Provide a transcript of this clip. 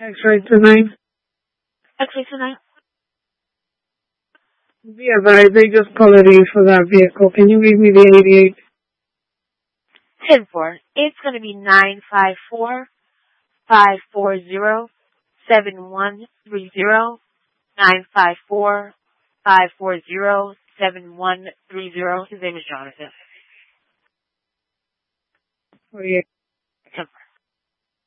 X-ray tonight? X-ray tonight? Yeah, but they just called in for that vehicle. Can you read me the 88? 10-4. It's going to be 954-540-7130. 954-540-7130. His name is Jonathan. 48. 10-4.